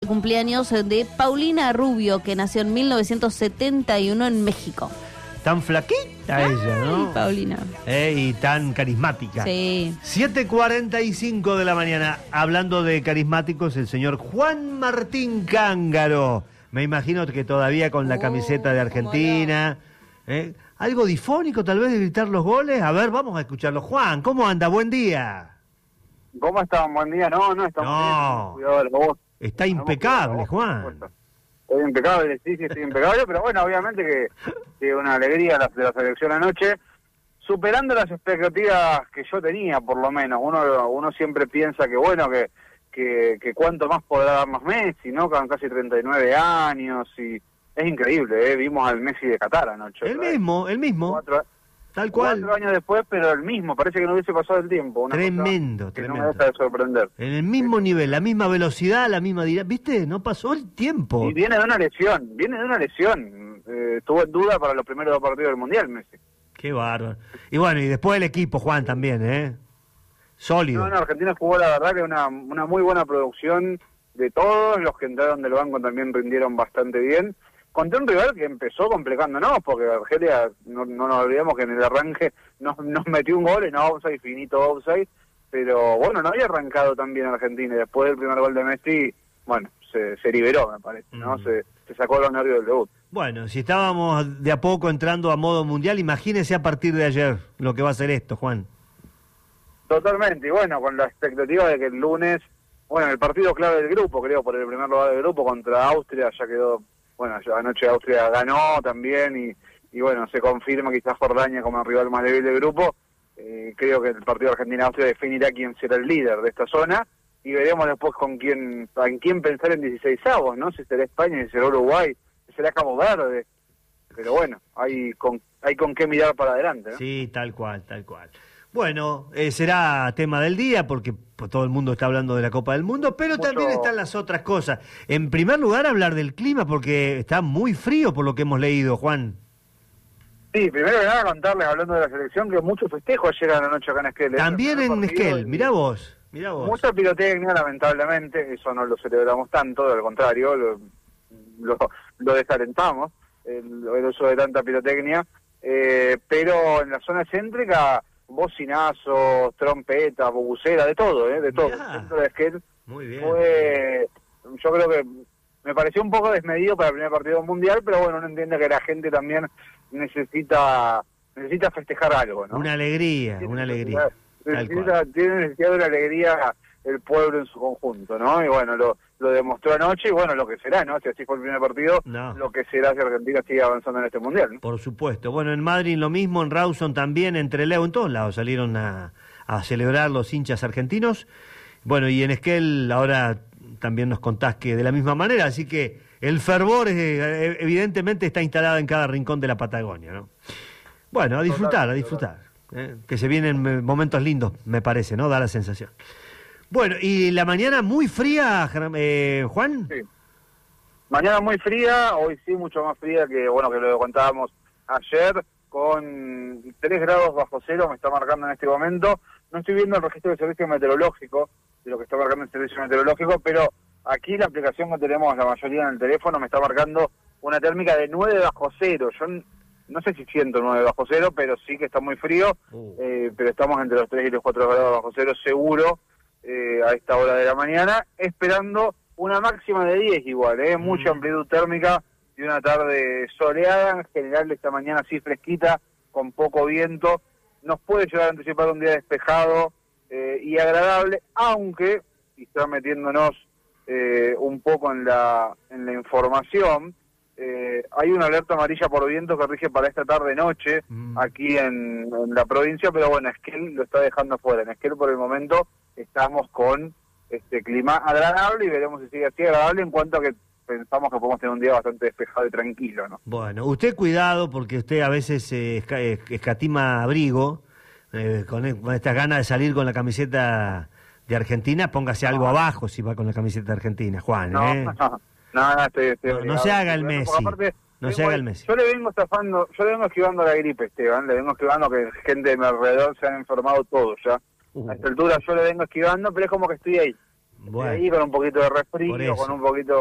cumpleaños de Paulina Rubio, que nació en 1971 en México. Tan flaquita ella, ¿no? Ay, Paulina. Y tan carismática. Sí. 7:45 de la mañana. Hablando de carismáticos, el señor Juan Martín Cángaro. Me imagino que todavía con la camiseta de Argentina. Algo difónico tal vez de gritar los goles. A ver, vamos a escucharlo. Juan, ¿cómo anda? Buen día. ¿Cómo están? Buen día. No, estamos bien. Cuidado de la voz. Está impecable, Juan. Estoy impecable, sí, estoy impecable, pero bueno, obviamente que una alegría de la selección anoche, superando las expectativas que yo tenía, por lo menos. Uno siempre piensa que bueno, que cuánto más podrá darnos Messi, ¿no? Con casi 39 años, y es increíble, vimos al Messi de Qatar anoche. El mismo. Tal cual. 4 años después, pero el mismo, parece que no hubiese pasado el tiempo. Tremendo. No me deja de sorprender. En el mismo nivel, la misma velocidad, la misma ¿viste? No pasó el tiempo. Y viene de una lesión. Estuvo en duda para los primeros 2 partidos del Mundial, Messi. Qué bárbaro. Y bueno, y después el equipo, Juan, también, sólido. No, Argentina jugó, la verdad, que una muy buena producción de todos. Los que entraron del banco también rindieron bastante bien. Contra un rival que empezó complicándonos, porque Argelia, no nos olvidemos que en el arranque nos metió un gol en offside, finito offside, pero bueno, no había arrancado tan bien Argentina, y después del primer gol de Messi, bueno, se liberó, me parece, ¿no? Se sacó los nervios del debut. Bueno, si estábamos de a poco entrando a modo mundial, imagínese a partir de ayer lo que va a ser esto, Juan. Totalmente, y bueno, con la expectativa de que el lunes, el partido clave del grupo, creo, por el primer lugar del grupo contra Austria, ya quedó. Bueno, anoche Austria ganó también y bueno, se confirma quizás Jordania como el rival más débil del grupo. Creo que el partido Argentina-Austria definirá quién será el líder de esta zona y veremos después en quién pensar en 16avos, ¿no? Si será España, si será Uruguay, si será Cabo Verde. Pero bueno, hay con qué mirar para adelante, ¿no? Sí, tal cual. Bueno, será tema del día porque todo el mundo está hablando de la Copa del Mundo, pero también están las otras cosas. En primer lugar, hablar del clima porque está muy frío por lo que hemos leído, Juan. Sí, primero que nada contarles, hablando de la selección, que mucho festejo ayer a la noche acá en Esquel. También en Esquel, mirá vos. Mucha pirotecnia, lamentablemente, eso no lo celebramos tanto, al contrario, lo desalentamos, el uso de tanta pirotecnia, pero en la zona céntrica, bocinazos, trompetas, bubucera, de todo, de todo. Dentro de Esquel muy bien. Yo creo que me pareció un poco desmedido para el primer partido mundial, pero bueno, uno entiende que la gente también necesita festejar algo, ¿no? Una alegría. Tiene necesidad de una alegría el pueblo en su conjunto, ¿no? Y bueno, lo demostró anoche y bueno, lo que será, ¿no? Si así fue el primer partido, lo que será si Argentina sigue avanzando en este mundial, ¿no? Por supuesto. Bueno, en Madrid lo mismo, en Rawson también, en Trelew, en todos lados salieron a celebrar los hinchas argentinos. Bueno, y en Esquel ahora también nos contás que de la misma manera, así que el fervor evidentemente está instalado en cada rincón de la Patagonia, ¿no? Bueno, a disfrutar, que se vienen momentos lindos, me parece, ¿no? Da la sensación. Bueno, y la mañana muy fría, Juan. Sí. Mañana muy fría, hoy sí mucho más fría que lo contábamos ayer, con 3 grados bajo cero me está marcando en este momento. No estoy viendo el registro del servicio meteorológico, de lo que está marcando el servicio meteorológico, pero aquí la aplicación que tenemos la mayoría en el teléfono me está marcando una térmica de 9 bajo cero. Yo no sé si siento 9 bajo cero, pero sí que está muy frío, pero estamos entre los 3 y los 4 grados bajo cero seguro a esta hora de la mañana, esperando una máxima de 10 igual, mucha amplitud térmica y una tarde soleada, en general esta mañana así fresquita, con poco viento, nos puede llegar a anticipar un día despejado y agradable, aunque, y está metiéndonos un poco en la información, hay una alerta amarilla por viento que rige para esta tarde-noche aquí en la provincia, pero bueno, Esquel lo está dejando fuera. En Esquel por el momento estamos con este clima agradable y veremos si sigue así agradable en cuanto a que pensamos que podemos tener un día bastante despejado y tranquilo, ¿no? Bueno, usted cuidado porque usted a veces escatima abrigo con estas ganas de salir con la camiseta de Argentina, póngase algo abajo si va con la camiseta de Argentina, Juan, No se haga el Messi. Aparte, no se haga el Messi. Yo le vengo esquivando la gripe, Esteban. Le vengo esquivando que gente de mi alrededor se han enfermado todos ya. A esta altura yo le vengo esquivando, pero es como que estoy ahí. Bueno, estoy ahí con un poquito de resfrío, con un poquito